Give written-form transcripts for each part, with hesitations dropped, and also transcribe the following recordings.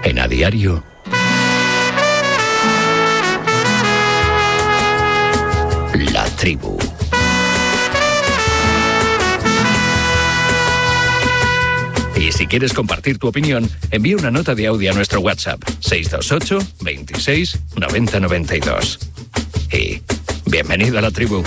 En A Diario, La Tribu. Y si quieres compartir tu opinión, envía una nota de audio a nuestro WhatsApp 628 26 90 92. Y bienvenido a La Tribu.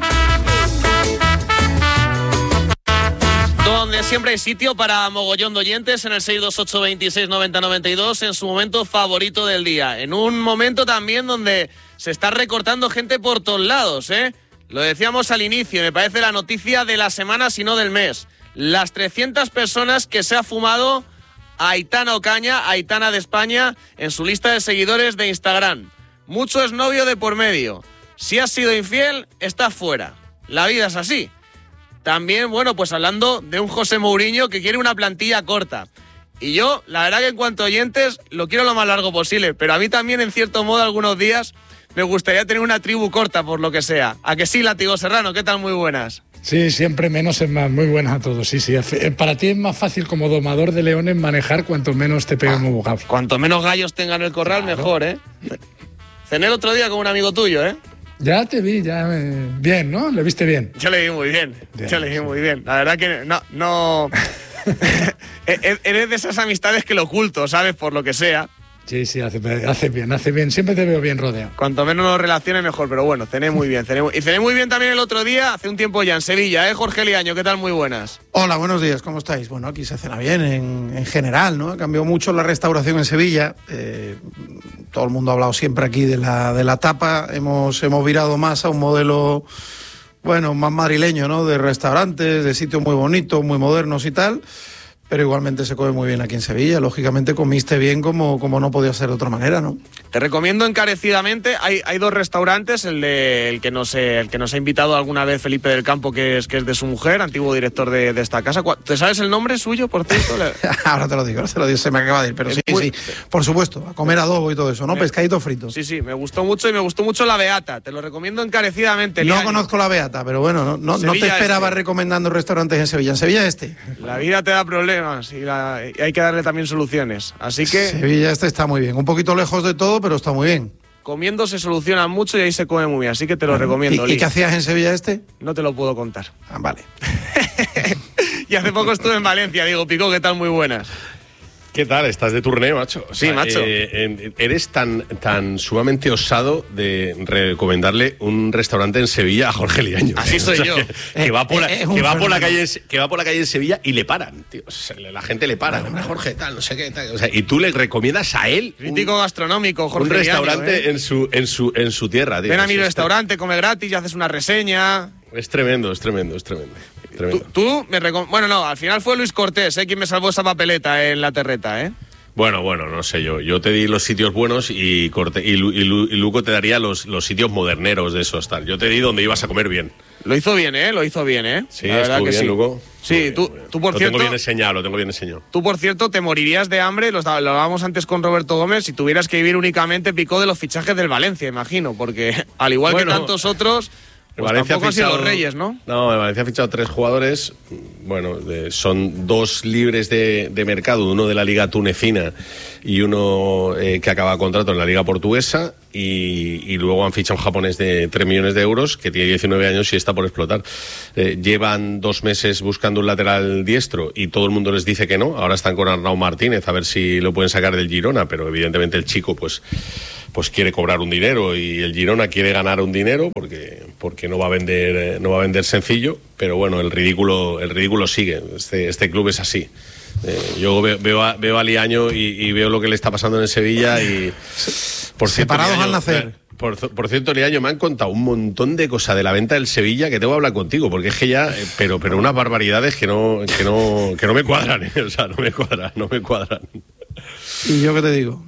Donde siempre hay sitio para mogollón de oyentes en el 628 26 90 92 en su momento favorito del día. En un momento también donde se está recortando gente por todos lados, ¿eh? Lo decíamos al inicio, me parece la noticia de la semana, si no del mes. Las 300 personas que se ha fumado Aitana Ocaña, Aitana de España, en su lista de seguidores de Instagram. Mucho es novio de por medio. Si has sido infiel, estás fuera. La vida es así. También, bueno, pues hablando de un José Mourinho que quiere una plantilla corta. Y yo, la verdad que en cuanto a oyentes, lo quiero lo más largo posible. Pero a mí también, en cierto modo, algunos días me gustaría tener una tribu corta, por lo que sea. ¿A que sí, Látigo Serrano? ¿Qué tal? Muy buenas. Sí, siempre menos es más. Muy buenas a todos. Sí. Para ti es más fácil como domador de leones manejar cuanto menos te peguen muy bocados. Cuanto menos gallos tengan el corral, claro. Mejor, ¿eh? Cené el otro día con un amigo tuyo, ¿eh? Ya te vi, bien, ¿no? ¿Le viste bien? Yo le vi muy bien. La verdad que no... Eres de esas amistades que lo oculto, ¿sabes? Por lo que sea. Sí, hace bien. Siempre te veo bien rodeado. Cuanto menos nos relaciones, mejor. Pero bueno, cené muy bien. Y cené muy bien también el otro día, hace un tiempo ya, en Sevilla, ¿eh? Jorge Liaño, ¿qué tal? Muy buenas. Hola, buenos días, ¿cómo estáis? Bueno, aquí se cena bien en general, ¿no? Cambió mucho la restauración en Sevilla. Todo el mundo ha hablado siempre aquí de la tapa. Hemos virado más a un modelo, bueno, más madrileño, ¿no? De restaurantes, de sitios muy bonitos, muy modernos y tal. Pero igualmente se come muy bien aquí en Sevilla. Lógicamente comiste bien como no podía ser de otra manera, ¿no? Te recomiendo encarecidamente, hay dos restaurantes, el que nos ha invitado alguna vez Felipe del Campo, que es de su mujer, antiguo director de esta casa. ¿Te sabes el nombre suyo, por cierto? Ahora te lo digo, se me acaba de ir, pero sí, por supuesto, a comer adobo y todo eso, ¿no? Pescadito frito. Sí, me gustó mucho y me gustó mucho la Beata, te lo recomiendo encarecidamente. No conozco la Beata, pero bueno, no te esperaba recomendando restaurantes en Sevilla. En Sevilla La vida te da problemas y hay que darle también soluciones, así que... Sevilla está muy bien, un poquito lejos de todo, pero está muy bien. Comiendo se soluciona mucho y ahí se come muy bien, así que te lo recomiendo. ¿Y qué hacías en Sevilla No te lo puedo contar. Vale. Y hace poco estuve en Valencia, Diego Picó, ¿qué tal? Muy buenas. ¿Qué tal? ¿Estás de turné, macho? O sea, sí, macho. Eres tan sumamente osado de recomendarle un restaurante en Sevilla a Jorge Liaño. Así soy yo. Que va por la calle en Sevilla y le paran, tío. O sea, la gente le para. Hombre, Jorge, tal, no sé qué, tal. O sea, y tú le recomiendas a él crítico gastronómico, Jorge un restaurante Liaño, en su tierra, tío. Ven a mi restaurante, come gratis y haces una reseña. Es tremendo. Tú bueno, no, al final fue Luis Cortés, quien me salvó esa papeleta en la terreta, ¿eh? Bueno, no sé yo. Yo te di los sitios buenos y Luco te daría los sitios moderneros de esos, tal. Yo te di donde ibas a comer bien. Lo hizo bien, ¿eh? Sí, estuvo bien, sí. Luco. Sí, tú por cierto... Lo tengo bien enseñado. Tú, por cierto, te morirías de hambre, lo hablábamos antes con Roberto Gómez, si tuvieras que vivir únicamente, Picó, de los fichajes del Valencia, imagino, porque al igual que tantos otros... Pues Valencia tampoco han sido los Reyes, ¿no? No, Valencia ha fichado 3 jugadores. Bueno, son 2 libres de mercado, uno de la Liga Tunecina y uno que acaba contrato en la Liga Portuguesa. Y luego han fichado un japonés de 3 millones de euros que tiene 19 años y está por explotar. Llevan 2 meses buscando un lateral diestro y todo el mundo les dice que no. Ahora están con Arnau Martínez a ver si lo pueden sacar del Girona, pero evidentemente el chico pues quiere cobrar un dinero y el Girona quiere ganar un dinero porque no va a vender sencillo, pero bueno, el ridículo sigue. Este club es así. Yo veo a Liaño y veo lo que le está pasando en el Sevilla y por cierto, separados Liaño, al nacer. Por cierto, Liaño, me han contado un montón de cosas de la venta del Sevilla que tengo que hablar contigo, porque es que ya, pero unas barbaridades que no me cuadran, ¿eh? O sea, no me cuadran. ¿Y yo qué te digo?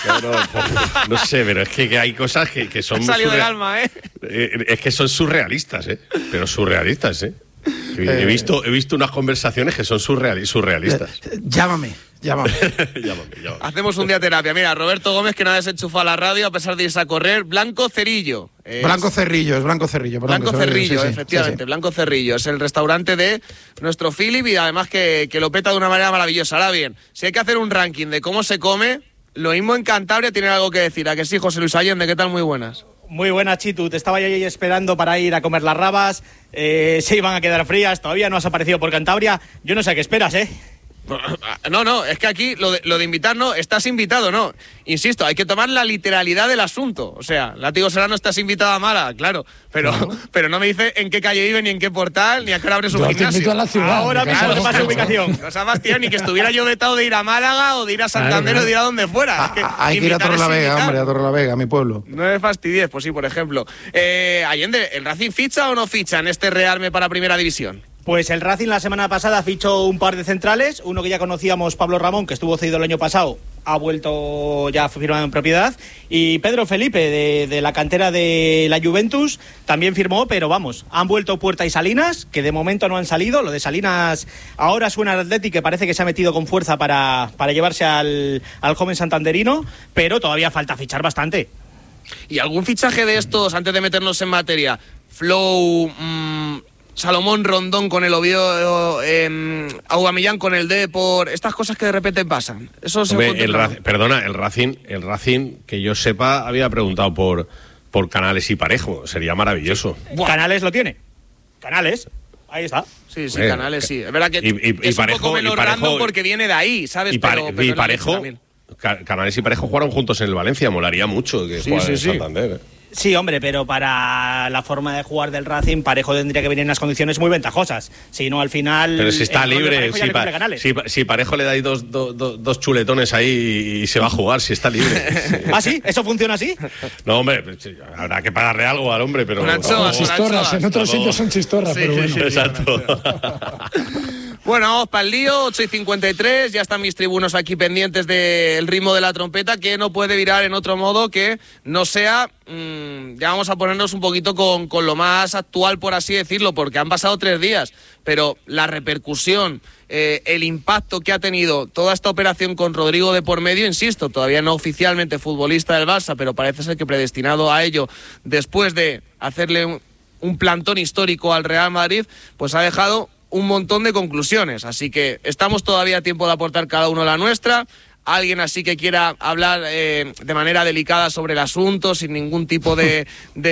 No sé, pero es que hay cosas que son... salido del alma, ¿eh? Es que son surrealistas, ¿eh? Pero surrealistas, ¿eh? He visto unas conversaciones que son surrealistas. Llámame. Hacemos un día terapia. Mira, Roberto Gómez, que no ha desenchufado la radio a pesar de irse a correr. Blanco Cerrillo. Blanco Cerrillo, efectivamente. Sí. Blanco Cerrillo. Es el restaurante de nuestro Philip y además que lo peta de una manera maravillosa. Ahora bien, si hay que hacer un ranking de cómo se come, lo mismo en Cantabria tienen algo que decir. ¿A que sí, José Luis Allende? ¿Qué tal? Muy buenas. Muy buena, Chitu. Te estaba yo ahí esperando para ir a comer las rabas. Se iban a quedar frías. Todavía no has aparecido por Cantabria. Yo no sé a qué esperas, ¿eh? No, es que aquí lo de invitar no, estás invitado, no. Insisto, hay que tomar la literalidad del asunto. O sea, Látigo Serrano, estás invitado a Málaga, claro, pero no me dice en qué calle vive, ni en qué portal, ni a qué hora abre su gimnasio. Te invito a la ciudad. Ahora mismo te paso ubicación. No seas Bastián, ni que estuviera yo vetado de ir a Málaga o de ir a Santander o de ir a donde fuera. Hay que ir a Torrelavega, hombre, a Torrelavega, mi pueblo. No me fastidies, pues sí, por ejemplo. Allende, ¿el Racing ficha o no ficha en este Realme para Primera División? Pues el Racing la semana pasada fichó un par de centrales, uno que ya conocíamos, Pablo Ramón, que estuvo cedido el año pasado, ha vuelto ya firmado en propiedad, y Pedro Felipe, de la cantera de la Juventus, también firmó, pero vamos, han vuelto Puerta y Salinas, que de momento no han salido. Lo de Salinas ahora suena al Atleti, que parece que se ha metido con fuerza para llevarse al joven santanderino, pero todavía falta fichar bastante. ¿Y algún fichaje de estos, antes de meternos en materia, Flow... Salomón Rondón con el Oviedo, Aubameyang con el Depor, estas cosas que de repente pasan? Eso se el Racing, que yo sepa, había preguntado por Canales y Parejo. Sería maravilloso. Canales lo tiene. Canales, ahí está. Sí, Canales sí. Es verdad que es Parejo, un poco menos random porque viene de ahí, ¿sabes? Y Parejo, Canales y Parejo jugaron juntos en el Valencia. Molaría mucho que jugaran en Santander. Sí, hombre, pero para la forma de jugar del Racing, Parejo tendría que venir en unas condiciones muy ventajosas. Si no, al final... Pero si está libre, si Parejo le da ahí dos chuletones ahí y se va a jugar, si está libre. Sí. ¿Ah, sí? ¿Eso funciona así? No, hombre, habrá que pagarle algo al hombre, pero... Chistorras, en otros sitios son chistorras, sí, pero bueno. Sí, exacto. Bueno, vamos para el lío, 8:53, ya están mis tribunos aquí pendientes del ritmo de la trompeta, que no puede virar en otro modo que no sea, ya vamos a ponernos un poquito con lo más actual, por así decirlo, porque han pasado 3 días, pero la repercusión, el impacto que ha tenido toda esta operación con Rodrigo de por medio, insisto, todavía no oficialmente futbolista del Barça, pero parece ser que predestinado a ello, después de hacerle un plantón histórico al Real Madrid, pues ha dejado un montón de conclusiones, así que estamos todavía a tiempo de aportar cada uno la nuestra. Alguien así que quiera hablar de manera delicada sobre el asunto, sin ningún tipo de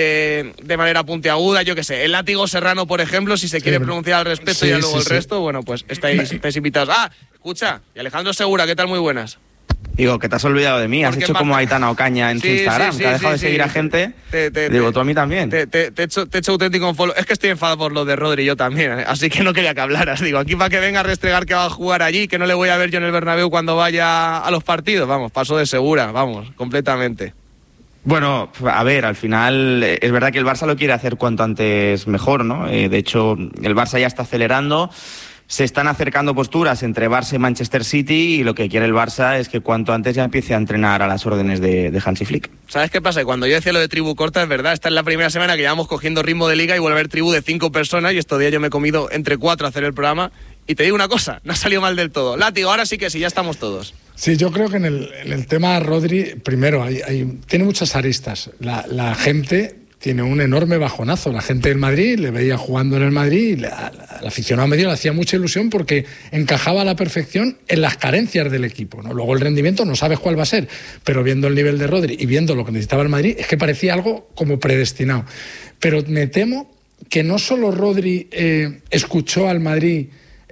manera puntiaguda, yo qué sé, el Látigo Serrano, por ejemplo, si se quiere pronunciar al respecto, y luego el resto, bueno, pues estáis invitados. Escucha, y Alejandro Segura, ¿qué tal? Muy buenas. Digo, que te has olvidado de mí. Has hecho como Aitana Ocaña en su Instagram, que ha dejado de seguir a gente. Digo, tú a mí también. Te he hecho auténtico un follow. Es que estoy enfadado por lo de Rodri, yo también, así que no quería que hablaras. Digo, aquí para que venga a restregar que va a jugar allí, que no le voy a ver yo en el Bernabéu cuando vaya a los partidos. Vamos, paso de Segura, vamos, completamente. Bueno, a ver, al final es verdad que el Barça lo quiere hacer cuanto antes mejor, ¿no? De hecho, el Barça ya está acelerando. Se están acercando posturas entre Barça y Manchester City, y lo que quiere el Barça es que cuanto antes ya empiece a entrenar a las órdenes de Hansi Flick. ¿Sabes qué pasa? Cuando yo decía lo de tribu corta, es verdad, esta es la primera semana que llevamos cogiendo ritmo de liga y vuelve a haber tribu de 5 personas, y estos días yo me he comido entre 4 a hacer el programa, y te digo una cosa, no ha salido mal del todo. Látigo, ahora sí que sí, ya estamos todos. Sí, yo creo que en el tema Rodri, primero, tiene muchas aristas. La gente tiene un enorme bajonazo. La gente del Madrid le veía jugando en el Madrid y al aficionado medio le hacía mucha ilusión porque encajaba a la perfección en las carencias del equipo, ¿no? Luego el rendimiento no sabes cuál va a ser, pero viendo el nivel de Rodri y viendo lo que necesitaba el Madrid, es que parecía algo como predestinado. Pero me temo que no solo Rodri escuchó al Madrid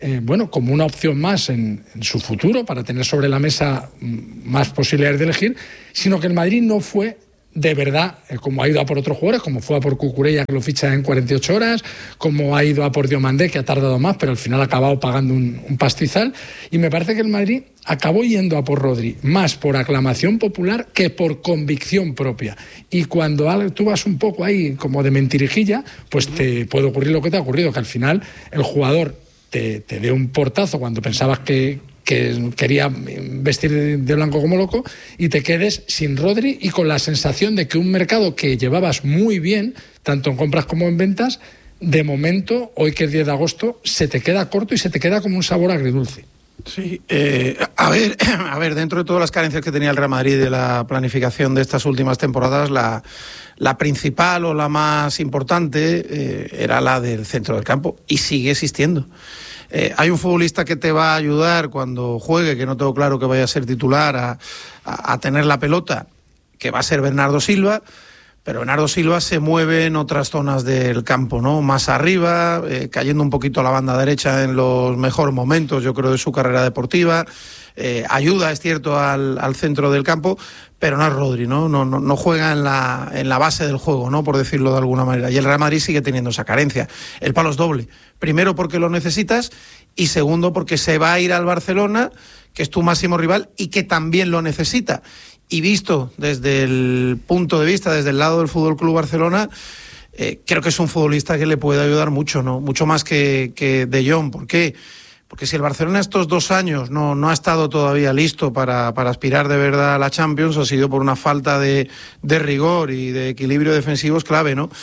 como una opción más en su futuro para tener sobre la mesa más posibilidades de elegir, sino que el Madrid no fue de verdad, como ha ido a por otros jugadores, como fue a por Cucurella, que lo ficha en 48 horas, como ha ido a por Diomandé, que ha tardado más, pero al final ha acabado pagando un pastizal. Y me parece que el Madrid acabó yendo a por Rodri más por aclamación popular que por convicción propia. Y cuando tú vas un poco ahí como de mentirijilla, pues te puede ocurrir lo que te ha ocurrido, que al final el jugador te dé un portazo cuando pensabas que quería vestir de blanco como loco, y te quedes sin Rodri y con la sensación de que un mercado que llevabas muy bien, tanto en compras como en ventas, de momento, hoy que es 10 de agosto, se te queda corto y se te queda como un sabor agridulce. Sí, a ver, dentro de todas las carencias que tenía el Real Madrid de la planificación de estas últimas temporadas, la principal o la más importante era la del centro del campo, y sigue existiendo. Hay un futbolista que te va a ayudar cuando juegue, que no tengo claro que vaya a ser titular, a tener la pelota, que va a ser Bernardo Silva. Pero Bernardo Silva se mueve en otras zonas del campo, ¿no? Más arriba, cayendo un poquito a la banda derecha en los mejores momentos, yo creo, de su carrera deportiva. Ayuda, es cierto, al centro del campo, pero no es Rodri, ¿no? No juega en la base del juego, ¿no? Por decirlo de alguna manera. Y el Real Madrid sigue teniendo esa carencia. El palo es doble. Primero, porque lo necesitas, y segundo, porque se va a ir al Barcelona, que es tu máximo rival, y que también lo necesita. Y visto desde el punto de vista, desde el lado del Fútbol Club Barcelona, creo que es un futbolista que le puede ayudar mucho, ¿no? Mucho más que De Jong. ¿Por qué? Porque si el Barcelona estos 2 años no ha estado todavía listo para aspirar de verdad a la Champions, ha sido por una falta de rigor y de equilibrio defensivo es clave, ¿no?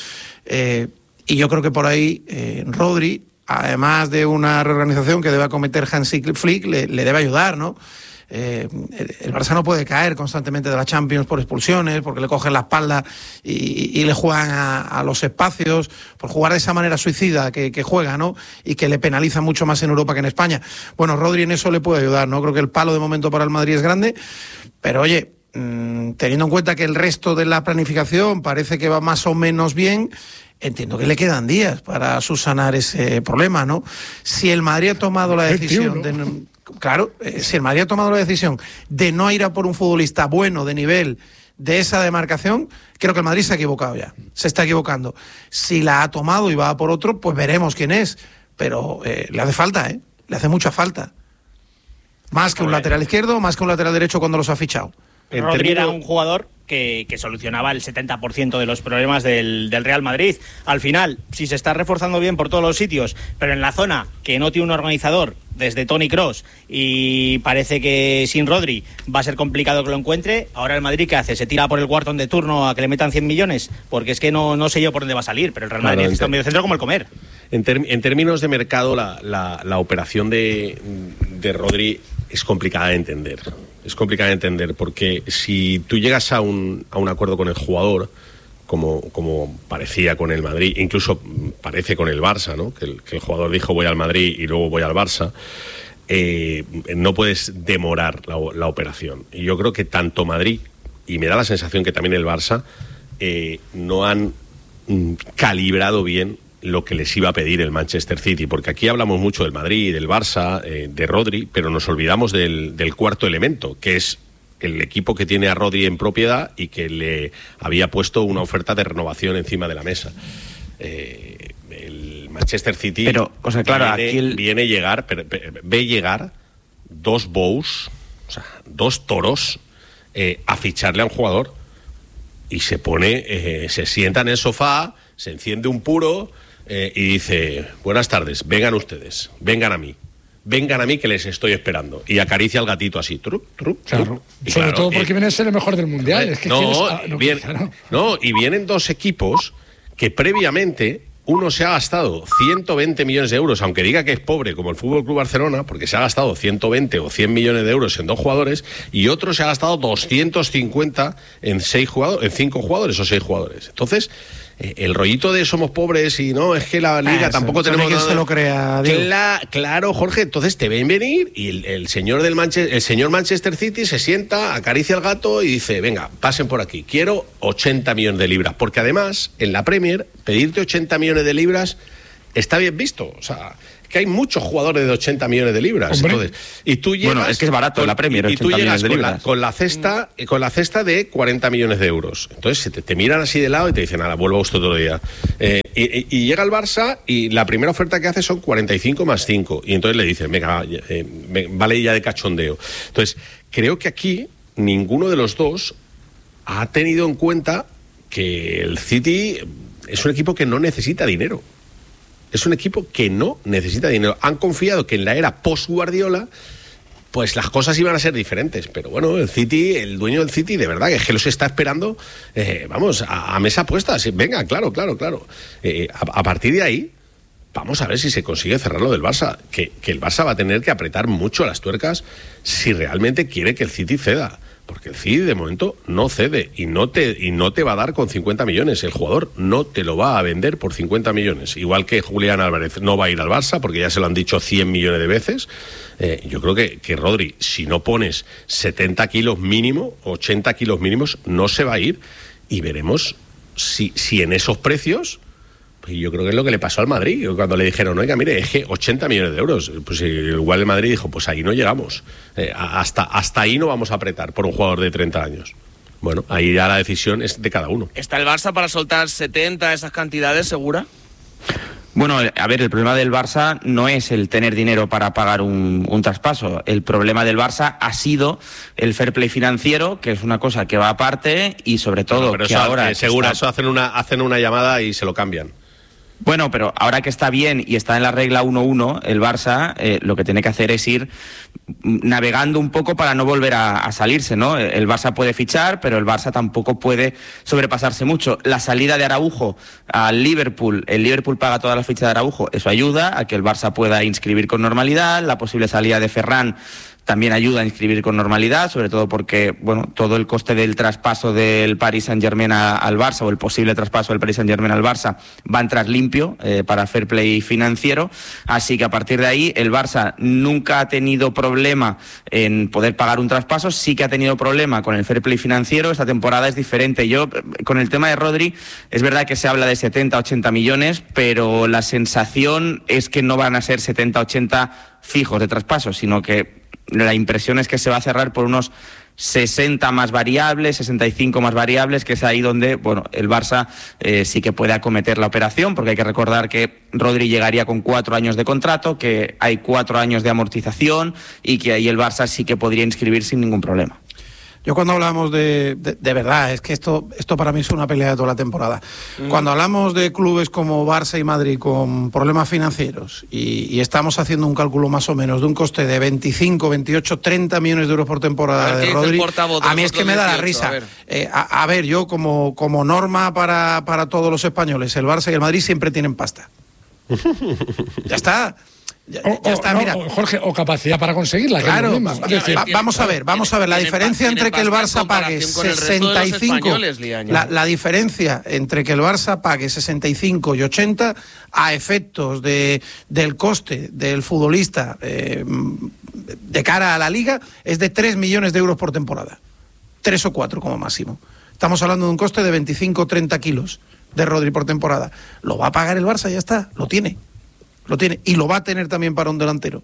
Y yo creo que por ahí Rodri, además de una reorganización que debe acometer Hansi Flick, le debe ayudar, ¿no? El Barça no puede caer constantemente de la Champions por expulsiones, porque le cogen la espalda y le juegan a los espacios, por jugar de esa manera suicida que juega, ¿no? Y que le penaliza mucho más en Europa que en España. Bueno, Rodri en eso le puede ayudar, ¿no? Creo que el palo de momento para el Madrid es grande, pero oye, teniendo en cuenta que el resto de la planificación parece que va más o menos bien, entiendo que le quedan días para subsanar ese problema, ¿no? Si el Madrid ha tomado la decisión si el Madrid ha tomado la decisión de no ir a por un futbolista bueno, de nivel, de esa demarcación, creo que el Madrid se ha equivocado ya. Se está equivocando. Si la ha tomado y va a por otro, pues veremos quién es. Pero le hace falta, le hace mucha falta. Más que un lateral izquierdo, más que un lateral derecho cuando los ha fichado. Rodri era un jugador que solucionaba el 70% de los problemas del Real Madrid. Al final, si se está reforzando bien por todos los sitios, pero en la zona que no tiene un organizador, desde Toni Kroos, y parece que sin Rodri va a ser complicado que lo encuentre, ahora el Madrid, ¿qué hace? ¿Se tira por el Wharton de turno a que le metan 100 millones? Porque es que no sé yo por dónde va a salir, pero el Real Madrid necesita un mediocentro como el comer. En términos de mercado, la operación de Rodri es complicada de entender. Es complicada de entender porque si tú llegas a un acuerdo con el jugador, como parecía con el Madrid, incluso parece con el Barça, ¿no? Que el jugador dijo voy al Madrid y luego voy al Barça, no puedes demorar la operación. Y yo creo que tanto Madrid, y me da la sensación que también el Barça, no han calibrado bien lo que les iba a pedir el Manchester City, porque aquí hablamos mucho del Madrid, del Barça, de Rodri, pero nos olvidamos del cuarto elemento, que es el equipo que tiene a Rodri en propiedad y que le había puesto una oferta de renovación encima de la mesa. El Manchester City ve llegar 2 Bows, o sea, 2 toros, a ficharle a un jugador, y se sienta en el sofá, se enciende un puro y dice buenas tardes, vengan ustedes, vengan a mí que les estoy esperando, y acaricia al gatito así, claro. Sobre todo porque viene a ser el mejor del mundial. Es que y vienen 2 equipos que previamente uno se ha gastado 120 millones de euros, aunque diga que es pobre como el Fútbol Club Barcelona, porque se ha gastado 120 o 100 millones de euros en 2 jugadores, y otro se ha gastado 250 en 5 jugadores o 6 jugadores. Entonces, el rollito de somos pobres y no, es que la liga tampoco tenemos nada. Se lo crea, claro, Jorge, entonces te ven venir y el señor Manchester City se sienta, acaricia al gato y dice, venga, pasen por aquí, quiero 80 millones de libras, porque además en la Premier pedirte 80 millones de libras está bien visto, o sea, que hay muchos jugadores de 80 millones de libras. Entonces, y tú llegas, es que es barato la Premier, 80 y tú llegas millones de libras. con la cesta de 40 millones de euros. Entonces te miran así de lado y te dicen, nada, vuelva usted otro día. Y llega el Barça y la primera oferta que hace son 45 más 5. Y entonces le dicen, venga, vale ya de cachondeo. Entonces, creo que aquí ninguno de los dos ha tenido en cuenta que el City es un equipo que no necesita dinero. Es un equipo que no necesita dinero. Han confiado que en la era post-Guardiola pues las cosas iban a ser diferentes. Pero bueno, el dueño del City, de verdad, que es que los está esperando, a mesa puesta. Sí, venga, claro. A partir de ahí, vamos a ver si se consigue cerrar lo del Barça, que el Barça va a tener que apretar mucho las tuercas si realmente quiere que el City ceda. Porque el City de momento no cede y no te va a dar con 50 millones. El jugador no te lo va a vender por 50 millones. Igual que Julián Álvarez no va a ir al Barça porque ya se lo han dicho 100 millones de veces. Yo creo que Rodri, si no pones 70 kilos mínimo, 80 kilos mínimos, no se va a ir. Y veremos si en esos precios... Y yo creo que es lo que le pasó al Madrid, cuando le dijeron, oiga, mire, es que 80 millones de euros. Pues igual el Madrid dijo, pues ahí no llegamos. Hasta ahí no vamos a apretar por un jugador de 30 años. Bueno, ahí ya la decisión es de cada uno. ¿Está el Barça para soltar 70 esas cantidades, segura? Bueno, a ver, el problema del Barça no es el tener dinero para pagar un traspaso. El problema del Barça ha sido el fair play financiero, que es una cosa que va aparte, y sobre todo pero que eso, ahora... seguro, eso hacen una llamada y se lo cambian. Bueno, pero ahora que está bien y está en la regla 1-1, el Barça lo que tiene que hacer es ir navegando un poco para no volver a salirse, ¿no? El Barça puede fichar, pero el Barça tampoco puede sobrepasarse mucho. La salida de Araujo al Liverpool, el Liverpool paga toda la ficha de Araujo, eso ayuda a que el Barça pueda inscribir con normalidad. La posible salida de Ferran también ayuda a inscribir con normalidad, sobre todo porque, bueno, todo el coste del traspaso del Paris Saint-Germain al Barça, o el posible traspaso del Paris Saint-Germain al Barça, va a entrar limpio para fair play financiero. Así que a partir de ahí, el Barça nunca ha tenido problema en poder pagar un traspaso, sí que ha tenido problema con el fair play financiero. Esta temporada es diferente. Yo, con el tema de Rodri, es verdad que se habla de 70, 80 millones, pero la sensación es que no van a ser 70, 80 fijos de traspaso, sino que la impresión es que se va a cerrar por unos 60 más variables, 65 más variables, que es ahí donde, bueno, el Barça sí que puede acometer la operación, porque hay que recordar que Rodri llegaría con 4 años de contrato, que hay 4 años de amortización y que ahí el Barça sí que podría inscribir sin ningún problema. Yo cuando hablamos de verdad, es que esto para mí es una pelea de toda la temporada. Cuando hablamos de clubes como Barça y Madrid con problemas financieros y estamos haciendo un cálculo más o menos de un coste de 25, 28, 30 millones de euros por temporada de Rodri, a mí es que me da la risa. A ver, yo como norma para todos los españoles, el Barça y el Madrid siempre tienen pasta. Ya está. Ya está, no, mira. Jorge, o capacidad para conseguirla. Claro, vamos a ver, la diferencia entre que el Barça pague 65, la diferencia entre que el Barça pague 65 y 80 a efectos del coste del futbolista de cara a la Liga es de 3 millones de euros por temporada, 3 o 4 como máximo. Estamos hablando de un coste de 25 o 30 kilos de Rodri por temporada. Lo va a pagar el Barça, ya está, lo tiene y lo va a tener también para un delantero.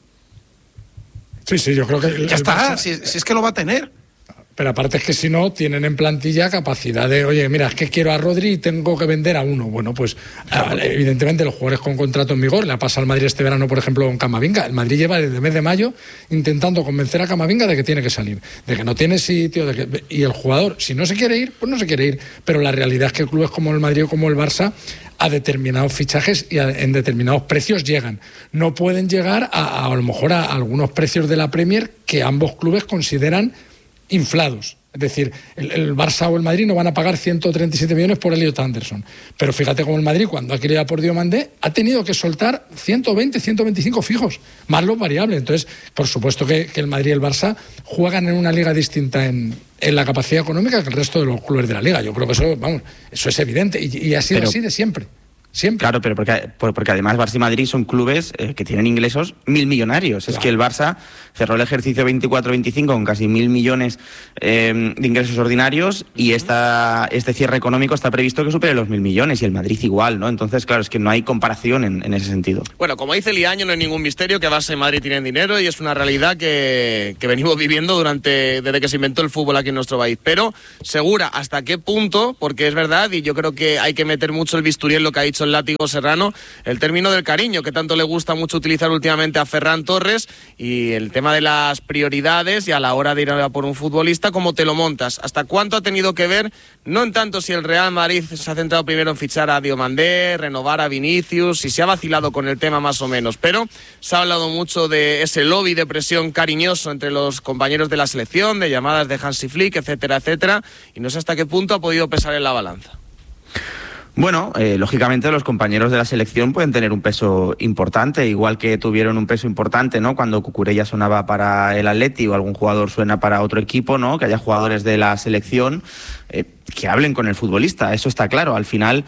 Sí, yo creo que... Ya está, si es que lo va a tener. Pero aparte es que si no, tienen en plantilla capacidad de, oye, mira, es que quiero a Rodri y tengo que vender a uno. Bueno, pues evidentemente los jugadores con contrato en vigor, le ha pasado al Madrid este verano, por ejemplo, con Camavinga. El Madrid lleva desde el mes de mayo intentando convencer a Camavinga de que tiene que salir, de que no tiene sitio, y el jugador, si no se quiere ir, pues no se quiere ir. Pero la realidad es que clubes como el Madrid o como el Barça, a determinados fichajes y en determinados precios llegan. No pueden llegar a lo mejor a algunos precios de la Premier que ambos clubes consideran inflados. Es decir, el Barça o el Madrid no van a pagar 137 millones por Elliot Anderson. Pero fíjate cómo el Madrid, cuando ha querido por Diomandé, ha tenido que soltar 120, 125 fijos, más los variables. Entonces, por supuesto que el Madrid y el Barça juegan en una liga distinta en la capacidad económica que el resto de los clubes de la liga. Yo creo que eso es evidente y ha sido así de siempre. Siempre. Claro, pero porque además Barça y Madrid son clubes que tienen ingresos 1.000 millonarios. Claro. Es que el Barça cerró el ejercicio 24-25 con casi 1.000 millones de ingresos ordinarios y este cierre económico está previsto que supere los 1.000 millones y el Madrid igual, ¿no? Entonces, claro, es que no hay comparación en ese sentido. Bueno, como dice Liaño, no hay ningún misterio que Barça y Madrid tienen dinero y es una realidad que venimos viviendo desde que se inventó el fútbol aquí en nuestro país. Pero, Segura, ¿hasta qué punto? Porque es verdad y yo creo que hay que meter mucho el bisturí en lo que ha dicho el látigo Serrano, el término del cariño que tanto le gusta mucho utilizar últimamente a Ferran Torres y el tema de las prioridades y a la hora de ir a por un futbolista, cómo te lo montas, hasta cuánto ha tenido que ver, no en tanto si el Real Madrid se ha centrado primero en fichar a Diomandé, renovar a Vinicius, si se ha vacilado con el tema más o menos, pero se ha hablado mucho de ese lobby de presión cariñoso entre los compañeros de la selección, de llamadas de Hansi Flick, etcétera, etcétera, y no sé hasta qué punto ha podido pesar en la balanza. Bueno, lógicamente los compañeros de la selección pueden tener un peso importante, igual que tuvieron un peso importante, ¿no? Cuando Cucurella sonaba para el Atleti o algún jugador suena para otro equipo, ¿no? Que haya jugadores de la selección que hablen con el futbolista, eso está claro. Al final,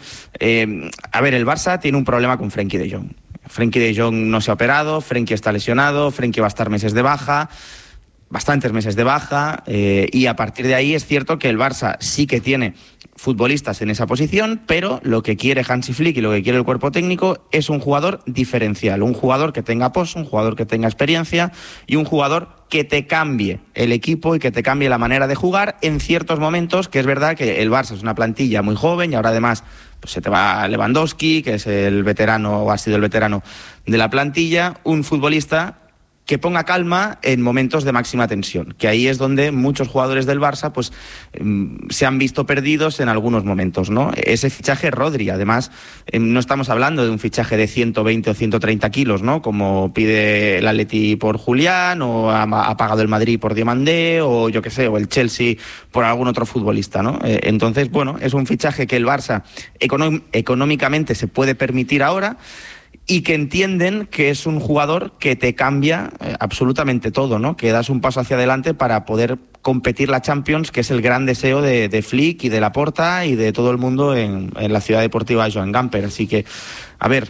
a ver, el Barça tiene un problema con Frenkie de Jong. Frenkie de Jong no se ha operado, Frenkie está lesionado, Frenkie va a estar meses de baja, bastantes meses de baja, y a partir de ahí es cierto que el Barça sí que tiene futbolistas en esa posición, pero lo que quiere Hansi Flick y lo que quiere el cuerpo técnico es un jugador diferencial, un jugador que tenga pozo, un jugador que tenga experiencia y un jugador que te cambie el equipo y que te cambie la manera de jugar en ciertos momentos, que es verdad que el Barça es una plantilla muy joven y ahora además pues se te va Lewandowski, que es el veterano o ha sido el veterano de la plantilla, un futbolista que ponga calma en momentos de máxima tensión, que ahí es donde muchos jugadores del Barça pues se han visto perdidos en algunos momentos, ¿no? Ese fichaje Rodri, además, no estamos hablando de un fichaje de 120 o 130 kilos, ¿no? Como pide el Atleti por Julián, o ha pagado el Madrid por Diomandé, o yo qué sé, o el Chelsea por algún otro futbolista, ¿no? Entonces, bueno, es un fichaje que el Barça económicamente se puede permitir ahora, y que entienden que es un jugador que te cambia absolutamente todo, ¿no? Que das un paso hacia adelante para poder competir la Champions, que es el gran deseo de Flick y de Laporta y de todo el mundo en la ciudad deportiva Joan Gamper. Así que, a ver,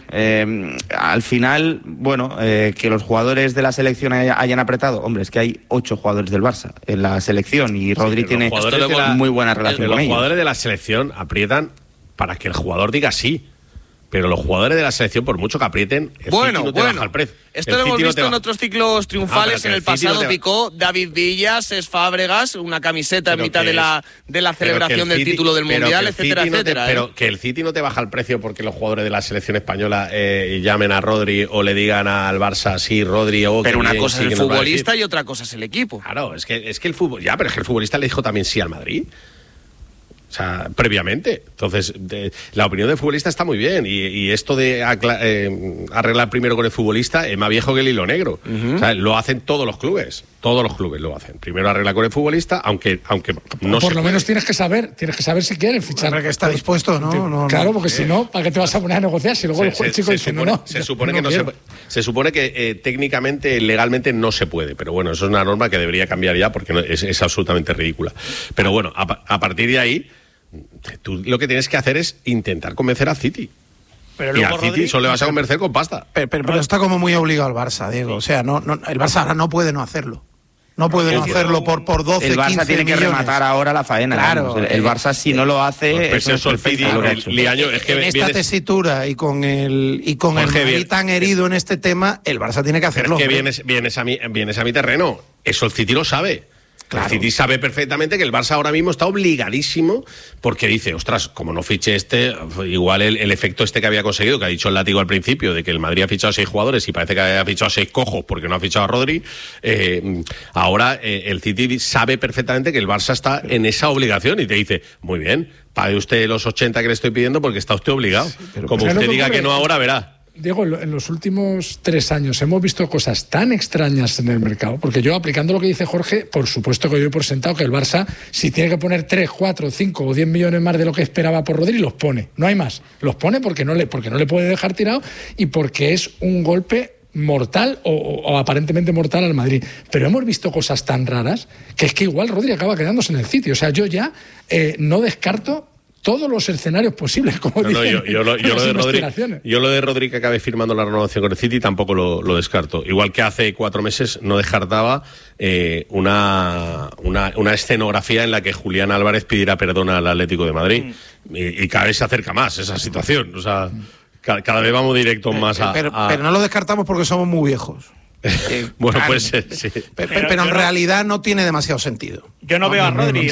al final, bueno, que los jugadores de la selección hayan apretado, hombre, es que hay 8 jugadores del Barça en la selección y Rodri tiene muy buena relación con ellos. Los jugadores de la selección aprietan para que el jugador diga sí. Pero los jugadores de la selección, por mucho que aprieten, el City no te baja el precio. Esto lo hemos visto en otros ciclos triunfales. En el pasado picó David Villa, Cesc Fábregas, una camiseta en mitad de la celebración del título del Mundial, etcétera, etcétera. Pero que el City no te baja el precio porque los jugadores de la selección española llamen a Rodri o le digan al Barça, sí, Rodri o... Pero una cosa es el futbolista y otra cosa es el equipo. Claro, es que el fútbol... Ya, pero es que el futbolista le dijo también sí al Madrid. O sea, previamente. Entonces, la opinión del futbolista está muy bien. Y esto de arreglar primero con el futbolista es más viejo que el hilo negro. O sea, lo hacen todos los clubes. Todos los clubes lo hacen. Primero arregla con el futbolista, aunque no por lo menos tienes que saber si quieres fichar. Para que está dispuesto, ¿no? Claro, porque si no, ¿para qué te vas a poner a negociar? Si luego el chico dice no. Se supone que técnicamente, legalmente no se puede. Pero bueno, eso es una norma que debería cambiar ya porque es absolutamente ridícula. Pero bueno, a partir de ahí, tú lo que tienes que hacer es intentar convencer al City. Pero y al City solo le vas a convencer con pasta. Pero está como muy obligado el Barça, Diego. O sea, no, el Barça ahora no puede no hacerlo. No puede no hacerlo por 12, 15 millones. El Barça tiene que rematar ahora la faena. Claro. El Barça, si no lo hace... Pues eso el City, es que en esta tesitura y con el Madrid tan herido en este tema, el Barça tiene que hacerlo. Es que vienes a mi terreno. Eso el City lo sabe. Claro. El City sabe perfectamente que el Barça ahora mismo está obligadísimo porque dice, ostras, como no fiche igual el efecto que había conseguido, que ha dicho el látigo al principio, de que el Madrid ha fichado a 6 jugadores y parece que ha fichado a 6 cojos porque no ha fichado a Rodri, ahora el City sabe perfectamente que el Barça está en esa obligación y te dice, muy bien, pague usted los 80 que le estoy pidiendo porque está usted obligado. Sí, como usted diga que no ahora, verá. Diego, en los últimos 3 años hemos visto cosas tan extrañas en el mercado, porque yo, aplicando lo que dice Jorge, por supuesto que doy por sentado que el Barça, si tiene que poner 3, 4, 5 o 10 millones más de lo que esperaba por Rodri, los pone. No hay más. Los pone porque no le puede dejar tirado y porque es un golpe mortal o aparentemente mortal al Madrid. Pero hemos visto cosas tan raras que es que igual Rodri acaba quedándose en el sitio. O sea, yo ya no descarto todos los escenarios posibles, como dicen. Yo lo de Rodri que acabe firmando la renovación con el City tampoco lo descarto. Igual que hace 4 meses no descartaba una escenografía en la que Julián Álvarez pidiera perdón al Atlético de Madrid. Y cada vez se acerca más esa situación. O sea, cada vez vamos directos más pero no lo descartamos porque somos muy viejos. Bueno, pues sí. Pero en realidad no tiene demasiado sentido. Yo no veo a Rodri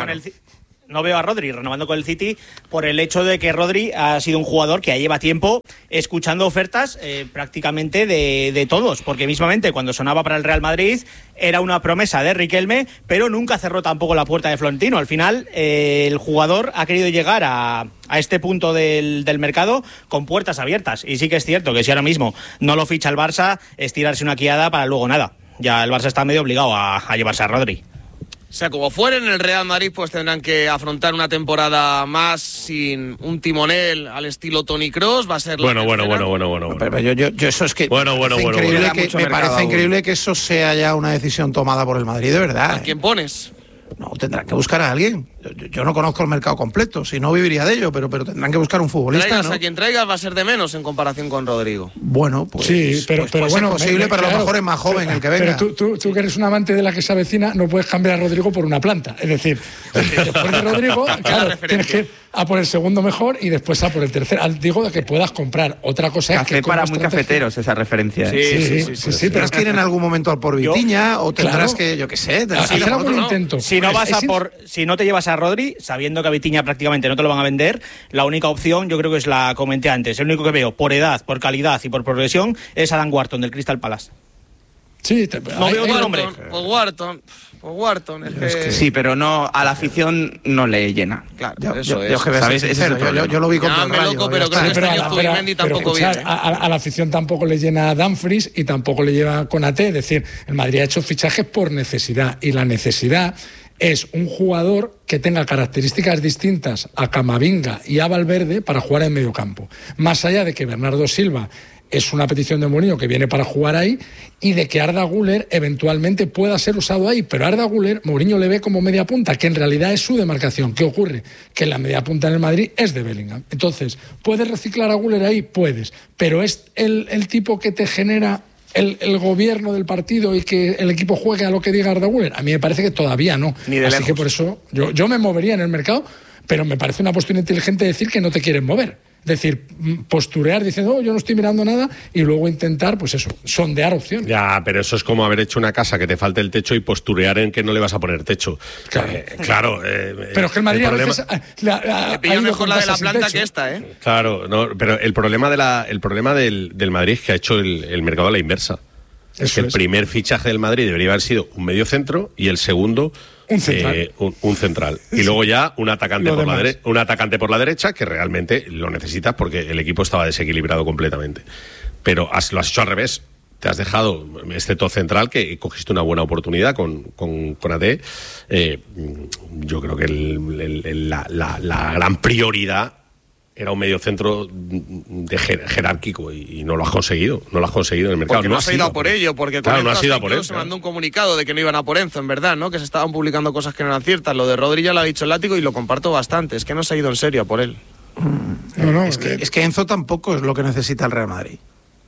No veo a Rodri renovando con el City por el hecho de que Rodri ha sido un jugador que ya lleva tiempo escuchando ofertas prácticamente de todos, porque mismamente cuando sonaba para el Real Madrid era una promesa de Riquelme, pero nunca cerró tampoco la puerta de Florentino. Al final el jugador ha querido llegar a este punto del mercado con puertas abiertas, y sí que es cierto que si ahora mismo no lo ficha el Barça es tirarse una quiada para luego nada. Ya el Barça está medio obligado a llevarse a Rodri. O sea, como fuera en el Real Madrid, pues tendrán que afrontar una temporada más sin un timonel al estilo Toni Kroos. Va a ser Bueno. Pero yo eso es que me parece increíble que eso sea ya una decisión tomada por el Madrid, de verdad. ¿A quién pones? No, tendrán que buscar a alguien. Yo no conozco el mercado completo, si no viviría de ello, pero tendrán que buscar un futbolista, Traigas ¿no? a quien traigas va a ser de menos en comparación con Rodrigo. Bueno, pues sí, pero bueno, es posible, pero a lo mejor es más joven el que venga. Pero tú que eres un amante de la que se avecina, no puedes cambiar a Rodrigo por una planta. Es decir, después de Rodrigo, claro, tienes que ir a por el segundo mejor y después a por el tercero. Digo de que puedas comprar. Otra cosa es Café que para muy cafeteros, esa referencia. Sí, pero es que ir en algún momento al por Vitiña o tendrás que, yo qué sé, hacer algún intento. Si no te llevas a Rodri, sabiendo que a Vitiña prácticamente no te lo van a vender, la única opción, yo creo que es la comenté antes, el único que veo por edad, por calidad y por progresión es Adam Wharton del Crystal Palace. Sí, no veo otro nombre. Wharton. Sí, pero no, a la afición no le llena. Claro, yo lo vi contra el Rayo. Loco, pero creo que este año Zubimendi tampoco viene. A la afición tampoco le llena a Dumfries y tampoco le lleva Konaté. Es decir, el Madrid ha hecho fichajes por necesidad y la necesidad es un jugador que tenga características distintas a Camavinga y a Valverde para jugar en medio campo. Más allá de que Bernardo Silva es una petición de Mourinho que viene para jugar ahí y de que Arda Güler eventualmente pueda ser usado ahí, pero Arda Güler Mourinho le ve como media punta, que en realidad es su demarcación. ¿Qué ocurre? Que la media punta en el Madrid es de Bellingham. Entonces, ¿puedes reciclar a Güler ahí? Puedes, pero es el tipo que te genera el gobierno del partido y que el equipo juegue a lo que diga Arda Güler. A mí me parece que todavía no. Así lejos. Que por eso yo me movería en el mercado, pero me parece una postura inteligente decir que no te quieren mover. Es decir, posturear diciendo, yo no estoy mirando nada y luego intentar, pues eso, sondear opciones. Ya, pero eso es como haber hecho una casa que te falte el techo y posturear en que no le vas a poner techo. Claro. Pero es que el Madrid a veces... Le pilla mejor la de la planta que esta, ¿eh? Claro, no, pero el problema del Madrid es que ha hecho el mercado a la inversa. Es que el primer fichaje del Madrid debería haber sido un mediocentro y el segundo... Un central. Un central. Y luego ya un atacante por la derecha, que realmente lo necesitas porque el equipo estaba desequilibrado completamente. Pero lo has hecho al revés. Te has dejado este top central que cogiste una buena oportunidad con AD. Yo creo que la gran prioridad era un mediocentro jerárquico y no lo has conseguido. No lo has conseguido en el mercado. Porque no has ido a por ello, porque claro, no has ido a por se mandó un comunicado de que no iban a por Enzo, en verdad, ¿no? Que se estaban publicando cosas que no eran ciertas. Lo de Rodri ya lo ha dicho el Látigo y lo comparto bastante. Es que no se ha ido en serio a por él. Es que Enzo tampoco es lo que necesita el Real Madrid.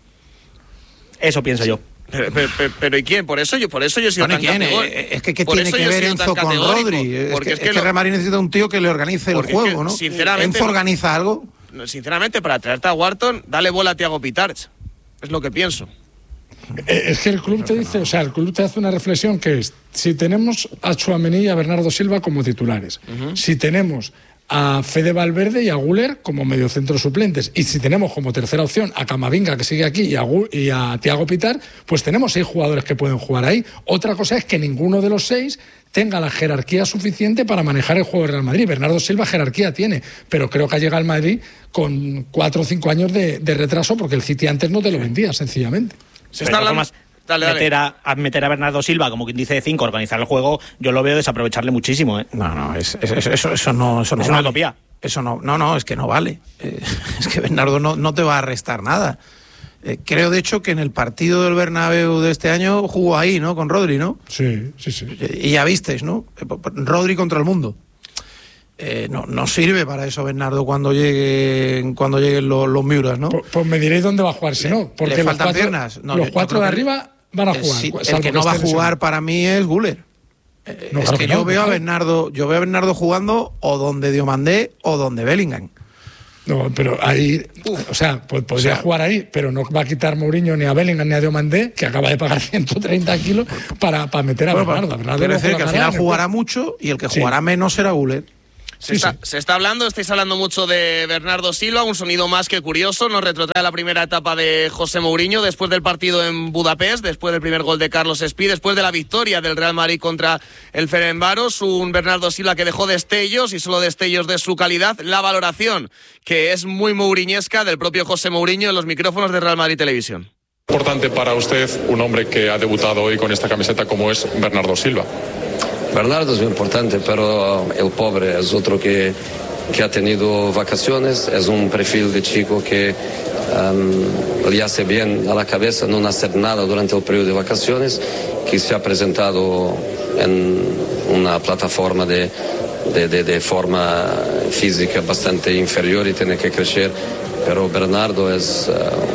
Eso pienso yo. Pero ¿y quién? Por eso yo he sido tan categórico. Es que ¿qué tiene que ver Enzo con Rodri? Es que el Real Madrid necesita un tío que le organice el juego, ¿no? ¿Enzo organiza algo? Sinceramente, para traerte a Wharton, dale bola a Thiago Pitarch. Es lo que pienso. Es que el club te dice, o sea, el club te hace una reflexión que es, si tenemos a Tchouaméni y a Bernardo Silva como titulares, si tenemos a Fede Valverde y a Güler como mediocentros suplentes, y si tenemos como tercera opción a Camavinga, que sigue aquí, y a Thiago Pitar, pues tenemos 6 jugadores que pueden jugar ahí. Otra cosa es que ninguno de los 6 tenga la jerarquía suficiente para manejar el juego del Real Madrid. Bernardo Silva jerarquía tiene, pero creo que ha llegado al Madrid con 4 o 5 años de retraso, porque el City antes no te lo vendía, sencillamente. Se está hablando más. Meter a Bernardo Silva, como quien dice, de 5, organizar el juego, yo lo veo desaprovecharle muchísimo, ¿eh? No, eso no es una utopía. Eso no, es que no vale. Es que Bernardo no te va a restar nada. Creo, de hecho, que en el partido del Bernabéu de este año jugó ahí, ¿no? Con Rodri, ¿no? Sí. Y ya visteis, ¿no? Rodri contra el mundo. No sirve para eso Bernardo cuando lleguen los Miuras, ¿no? Pues me diréis dónde va a jugar, si no. Porque le faltan piernas. Los 4 de arriba van a jugar. Sí, el que no va a jugar para mí es Güler. Es que yo veo a Bernardo jugando o donde Diomandé o donde Bellingham. No, pero ahí, podría jugar ahí, pero no va a quitar Mourinho ni a Bellingham ni a Diomandé, que acaba de pagar 130 kilos para meter a Bernardo. Quiero decir que al final jugará mucho y el que jugará menos será Güler. Estáis hablando mucho de Bernardo Silva, un sonido más que curioso, nos retrotrae la primera etapa de José Mourinho después del partido en Budapest, después del primer gol de Carlos Espí, después de la victoria del Real Madrid contra el Ferencváros, un Bernardo Silva que dejó destellos y solo destellos de su calidad, la valoración que es muy mouriñesca del propio José Mourinho en los micrófonos de Real Madrid Televisión. Importante para usted un hombre que ha debutado hoy con esta camiseta como es Bernardo Silva. Bernardo es muy importante, pero el pobre es otro que ha tenido vacaciones, es un perfil de chico que le hace bien a la cabeza no hacer nada durante el periodo de vacaciones, que se ha presentado en una plataforma de forma física bastante inferior y tiene que crecer, pero Bernardo es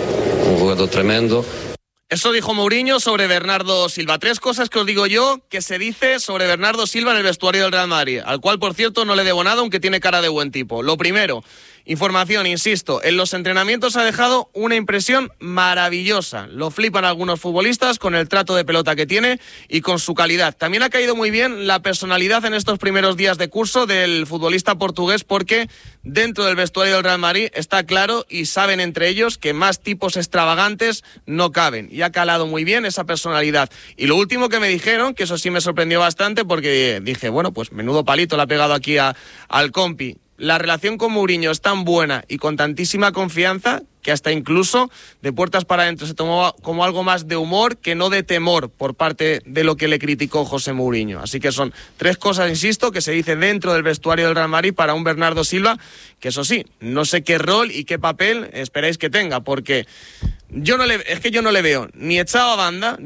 un jugador tremendo. Eso dijo Mourinho sobre Bernardo Silva. 3 cosas que os digo yo que se dice sobre Bernardo Silva en el vestuario del Real Madrid, al cual, por cierto, no le debo nada, aunque tiene cara de buen tipo. Lo primero, información, insisto, en los entrenamientos ha dejado una impresión maravillosa. Lo flipan algunos futbolistas con el trato de pelota que tiene y con su calidad. También ha caído muy bien la personalidad en estos primeros días de curso del futbolista portugués, porque dentro del vestuario del Real Madrid está claro y saben entre ellos que más tipos extravagantes no caben. Y ha calado muy bien esa personalidad. Y lo último que me dijeron, que eso sí me sorprendió bastante, porque dije, bueno, pues menudo palito le ha pegado aquí al compi. La relación con Mourinho es tan buena y con tantísima confianza que hasta incluso de puertas para adentro se tomó como algo más de humor que no de temor por parte de lo que le criticó José Mourinho. Así que son 3 cosas, insisto, que se dice dentro del vestuario del Real Madrid para un Bernardo Silva, que eso sí, no sé qué rol y qué papel esperáis que tenga, porque yo no le veo ni echado a banda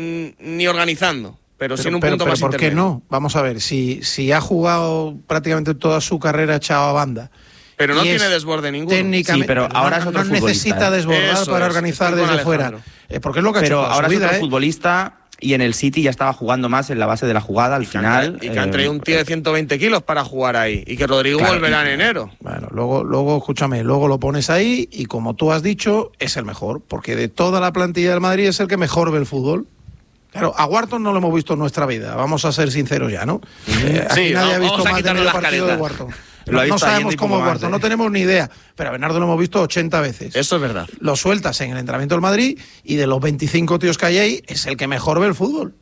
ni organizando. Pero sin un punto más ¿por qué no? Vamos a ver, si ha jugado prácticamente toda su carrera echado a banda. Pero no tiene desborde ninguno. Sí, pero ahora es otro futbolista. No necesita desbordar para organizar desde fuera. Porque es lo que ha hecho toda su vida. Pero ahora es otro futbolista y en el City ya estaba jugando más en la base de la jugada al final. Y que han traído un tío de 120 kilos para jugar ahí. Y que Rodrigo volverá en enero. Bueno, luego, escúchame, luego lo pones ahí y como tú has dicho, es el mejor. Porque de toda la plantilla del Madrid es el que mejor ve el fútbol. Claro, a Wharton no lo hemos visto en nuestra vida, vamos a ser sinceros ya, ¿no? Aquí nadie ha visto más de medio partido de Wharton. No sabemos cómo es Wharton, no tenemos ni idea, pero a Bernardo lo hemos visto 80 veces. Eso es verdad. Lo sueltas en el entrenamiento del Madrid y de los 25 tíos que hay ahí, es el que mejor ve el fútbol.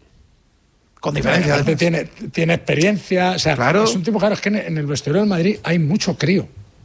Con diferencia. Tiene experiencia, o sea, claro. Es un tipo, claro, es que en el vestuario del Madrid hay mucho crío.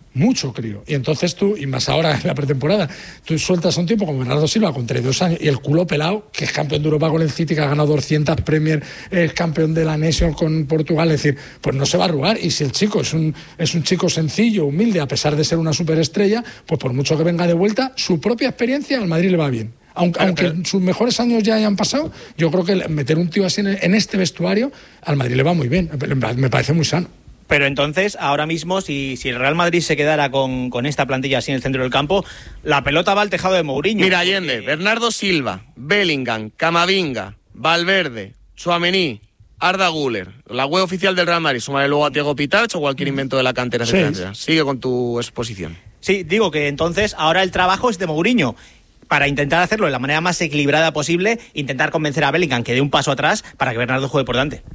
Y entonces tú, y más ahora en la pretemporada, tú sueltas a un tipo como Bernardo Silva con 32 años y el culo pelado, que es campeón de Europa con el City, que ha ganado 200 Premier, es campeón de la Nation con Portugal, es decir, pues no se va a arrugar. Y si el chico es un chico sencillo, humilde, a pesar de ser una superestrella, pues por mucho que venga de vuelta, su propia experiencia al Madrid le va bien. Aunque sus mejores años ya hayan pasado, yo creo que meter un tío así en este vestuario al Madrid le va muy bien, me parece muy sano. Pero entonces, ahora mismo, si el Real Madrid se quedara con esta plantilla así en el centro del campo, la pelota va al tejado de Mourinho. Mira, Allende, Bernardo Silva, Bellingham, Camavinga, Valverde, Tchouaméni, Arda Güler, la web oficial del Real Madrid, súmale luego a Thiago Pitach o cualquier invento de la cantera. Sí. Sigue con tu exposición. Sí, digo que entonces ahora el trabajo es de Mourinho, para intentar hacerlo de la manera más equilibrada posible, intentar convencer a Bellingham que dé un paso atrás para que Bernardo juegue por delante.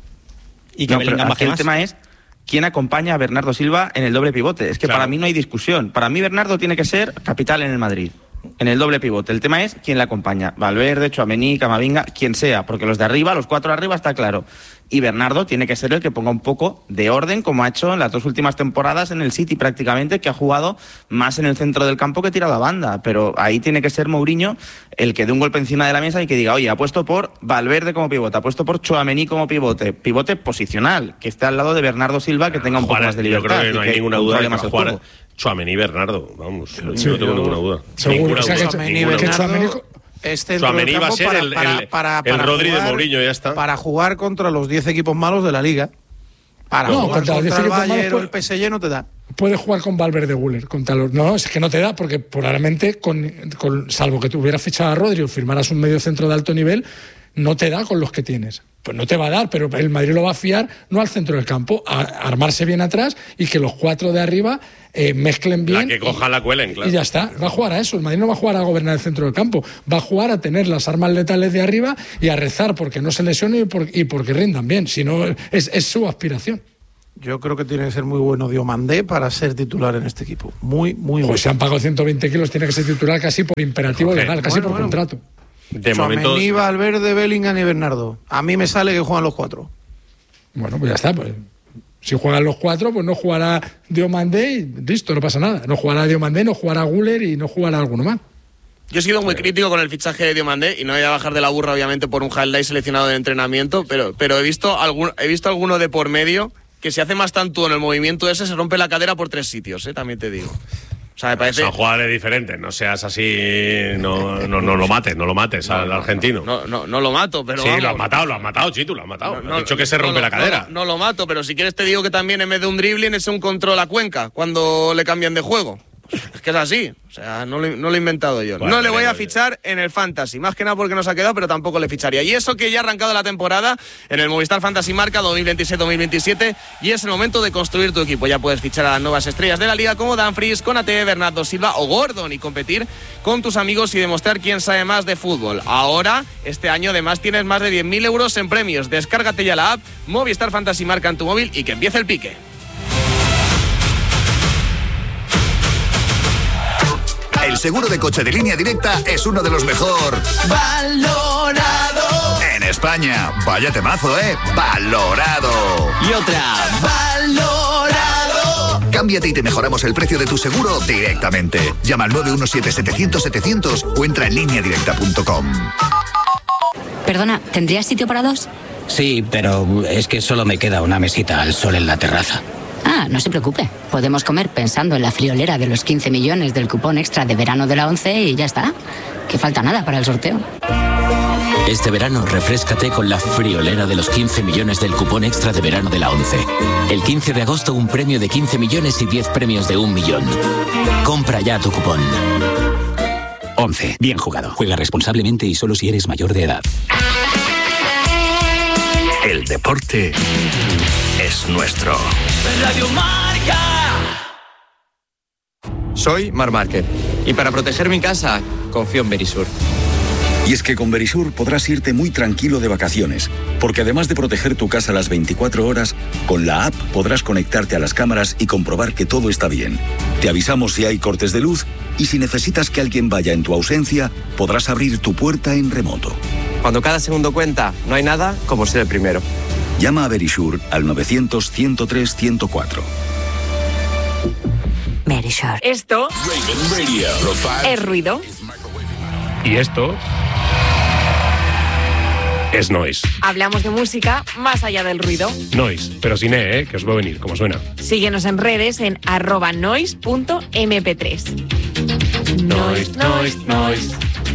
Y que Bellingham baje más. El tema es quién acompaña a Bernardo Silva en el doble pivote. Es que para mí no hay discusión. Para mí Bernardo tiene que ser capital en el Madrid, en el doble pivote. El tema es quién le acompaña. Valverde, Tchouaméni, Camavinga, quien sea. Porque los de arriba, los 4 de arriba, está claro. Y Bernardo tiene que ser el que ponga un poco de orden, como ha hecho en las 2 últimas temporadas en el City prácticamente, que ha jugado más en el centro del campo que tirado a banda. Pero ahí tiene que ser Mourinho el que dé un golpe encima de la mesa y que diga, oye, apuesto por Valverde como pivote, apuesto por Tchouaméni como pivote posicional, que esté al lado de Bernardo Silva, que tenga un poco más de libertad. Yo creo que no hay ninguna duda de que jugar Tchouaméni y Bernardo, vamos, no tengo ninguna duda. Seguro, Tchouaméni y Bernardo es centro del campo va a ser el Rodri de Mourinho, ya está. Para jugar contra los 10 equipos malos de la Liga. Contra el Bayern o el PSG no te da. Puede jugar con Valverde Güler. No, es que no te da, porque probablemente, salvo que tú hubieras fichado a Rodri o firmaras un medio centro de alto nivel, no te da con los que tienes. Pues no te va a dar, pero el Madrid lo va a fiar no al centro del campo, a armarse bien atrás y que los 4 de arriba mezclen bien. La que cojan la cuelen, claro. Y ya está, va a jugar a eso. El Madrid no va a jugar a gobernar el centro del campo, va a jugar a tener las armas letales de arriba y a rezar porque no se lesionen y porque rindan bien. Si no, es su aspiración. Yo creo que tiene que ser muy bueno Diomandé para ser titular en este equipo. Muy bueno. Pues si han pagado 120 kilos, tiene que ser titular casi por imperativo legal, casi por contrato. De momento, Tchouaméni, Valverde, Bellingham y Bernardo. A mí me sale que juegan los 4. Bueno, pues ya está. Pues, si juegan los 4, pues no jugará Diomandé y listo, no pasa nada. No jugará Diomandé, no jugará Güler y no jugará alguno más. Yo he sido muy crítico con el fichaje de Diomandé y no voy a bajar de la burra, obviamente, por un highlight seleccionado de entrenamiento, pero he visto alguno de por medio que si hace más tanto en el movimiento ese se rompe la cadera por 3 sitios, también te digo. O sea, me parece... Son jugadores diferentes, no seas así, no lo mates al argentino. No lo mato, pero sí, vamos. lo has matado, Chitu, lo has matado. Has dicho que se rompe la cadera. No lo mato, pero si quieres te digo que también en vez de un dribbling es un control a Cuenca cuando le cambian de juego. Es que es así, o sea, no lo he inventado yo. Bueno, no le voy a fichar en el Fantasy, más que nada porque nos ha quedado, pero tampoco le ficharía. Y eso que ya ha arrancado la temporada en el Movistar Fantasy Marca 2026-2027 y es el momento de construir tu equipo. Ya puedes fichar a las nuevas estrellas de la liga como Dumfries, Konaté, Bernardo Silva o Gordon y competir con tus amigos y demostrar quién sabe más de fútbol. Ahora, este año además tienes más de 10.000 euros en premios. Descárgate ya la app Movistar Fantasy Marca en tu móvil y que empiece el pique. El seguro de coche de Línea Directa es uno de los mejor valorado en España. Vaya temazo, valorado. Y otra, valorado. Cámbiate y te mejoramos el precio de tu seguro directamente. Llama al 917-700-700 o entra en lineadirecta.com. Perdona, ¿tendrías sitio para 2? Sí, pero es que solo me queda una mesita al sol en la terraza. Ah, no se preocupe. Podemos comer pensando en la friolera de los 15 millones del cupón extra de verano de la ONCE y ya está. Que falta nada para el sorteo. Este verano refréscate con la friolera de los 15 millones del cupón extra de verano de la ONCE. El 15 de agosto un premio de 15 millones y 10 premios de 1 millón. Compra ya tu cupón. ONCE. Bien jugado. Juega responsablemente y solo si eres mayor de edad. El deporte es nuestro. Radio Marca. Soy Marc Márquez y para proteger mi casa confío en Verisur. Y es que con Verisur podrás irte muy tranquilo de vacaciones, porque además de proteger tu casa las 24 horas, con la app podrás conectarte a las cámaras y comprobar que todo está bien. Te avisamos si hay cortes de luz y si necesitas que alguien vaya en tu ausencia, podrás abrir tu puerta en remoto. Cuando cada segundo cuenta, no hay nada como ser el primero. Llama a Verisur al 900-103-104. Verisur. Esto es ruido. Y esto es noise. Hablamos de música más allá del ruido. Noise, pero sin que os va a venir, como suena. Síguenos en redes en @noise.mp3. Noise, noise, noise.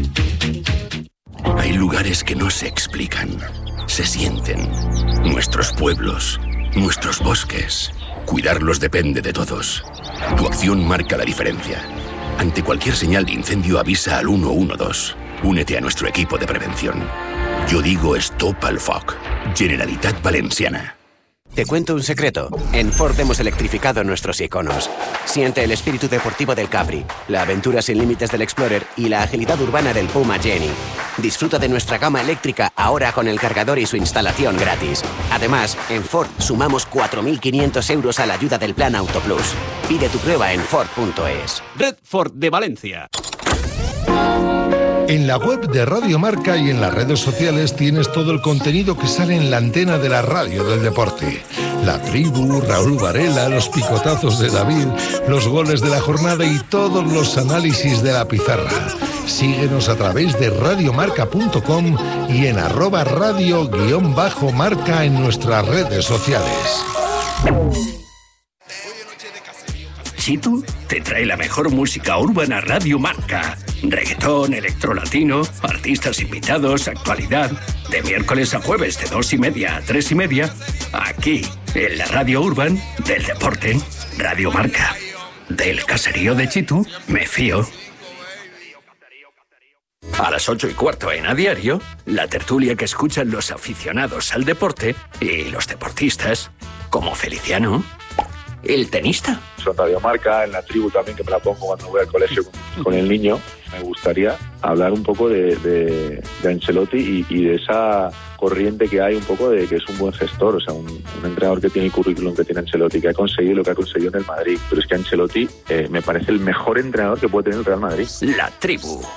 Hay lugares que no se explican, se sienten. Nuestros pueblos, nuestros bosques. Cuidarlos depende de todos. Tu acción marca la diferencia. Ante cualquier señal de incendio avisa al 112. Únete a nuestro equipo de prevención. Yo digo Stop al Foc. Generalitat Valenciana. Te cuento un secreto. En Ford hemos electrificado nuestros iconos. Siente el espíritu deportivo del Capri, la aventura sin límites del Explorer y la agilidad urbana del Puma Jenny. Disfruta de nuestra gama eléctrica ahora con el cargador y su instalación gratis. Además, en Ford sumamos 4.500 euros a la ayuda del Plan Auto Plus. Pide tu prueba en Ford.es. Red Ford de Valencia. En la web de Radio Marca y en las redes sociales tienes todo el contenido que sale en la antena de la radio del deporte. La tribu, Raúl Varela, los picotazos de David, los goles de la jornada y todos los análisis de la pizarra. Síguenos a través de radiomarca.com y en @radio_marca en nuestras redes sociales. Chitu te trae la mejor música urbana Radio Marca. Reggaetón, electrolatino, artistas invitados, actualidad. De miércoles a jueves de 2:30 a 3:30. Aquí, en la Radio Urban del Deporte. Radio Marca. Del caserío de Chitu, me fío. A las 8:15 en A Diario, la tertulia que escuchan los aficionados al deporte y los deportistas, como Feliciano, el tenista. Son Radio Marca, en la tribu también, que me la pongo cuando voy al colegio con el niño. Me gustaría hablar un poco de Ancelotti y de esa corriente que hay un poco de que es un buen gestor, o sea, un entrenador que tiene el currículum que tiene Ancelotti, que ha conseguido lo que ha conseguido en el Madrid. Pero es que Ancelotti me parece el mejor entrenador que puede tener el Real Madrid. La tribu.